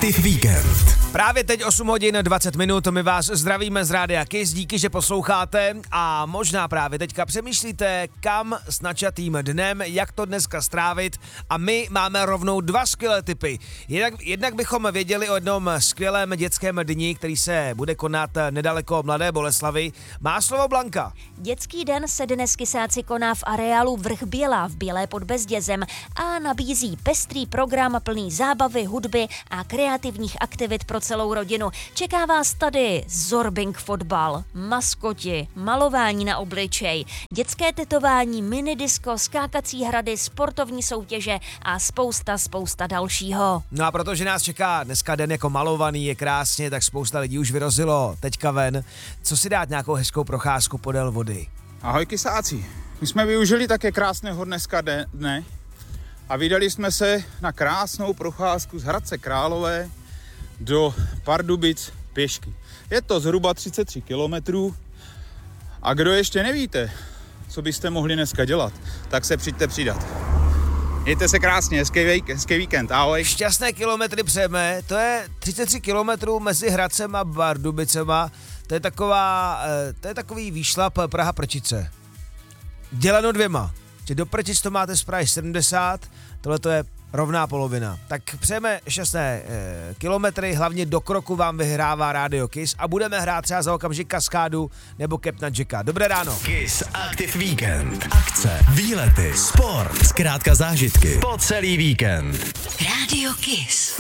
Aktiv Víkend. Právě teď 8 hodin 20 minut, my vás zdravíme z Rádia Kiss, díky, že posloucháte a možná právě teďka přemýšlíte, kam s načatým dnem, jak to dneska strávit a my máme rovnou dva skvělé tipy. Jednak bychom věděli o jednom skvělém dětském dni, který se bude konat nedaleko Mladé Boleslavi. Má slovo Blanka. Dětský den se dnes Kysáci koná v areálu Vrch Bělá v Bělé pod Bezdězem a nabízí pestrý program plný zábavy, hudby a kreativních aktivit pro celou rodinu. Čeká vás tady zorbing fotbal, maskoti, malování na obličej, dětské tetování, minidisko, skákací hrady, sportovní soutěže a spousta dalšího. No a protože nás čeká dneska den jako malovaný, je krásně, tak spousta lidí už vyrazilo teďka ven. Co si dát nějakou hezkou procházku podél vody? Ahoj Kysáci, my jsme využili také krásného dneska dne a vydali jsme se na krásnou procházku z Hradce Králové do Pardubic pěšky. Je to zhruba 33 kilometrů a kdo ještě nevíte, co byste mohli dneska dělat, tak se přijďte přidat. Mějte se krásně, hezký víkend, ahoj. Šťastné kilometry přejeme, to je 33 kilometrů mezi Hradcem a Pardubicema, to je takový výšlap Praha-Prčice. Děleno 2, že do Prčic to máte z Prahy 70, tohle to je rovná polovina. Tak přejeme šťastné kilometry, hlavně do kroku vám vyhrává Radio Kiss a budeme hrát třeba za okamžik kaskádu nebo kep na Jacka. Dobré ráno. Kiss Aktiv Víkend. Akce, výlety, sport, zkrátka zážitky po celý víkend. Radio Kiss.